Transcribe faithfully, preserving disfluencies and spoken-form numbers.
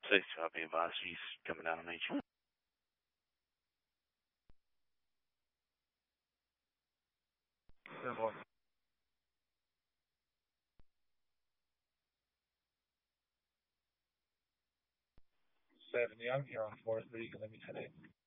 six, copy advice. He's coming down to meet you. Good boy. Seven Young here on four three, can let me today.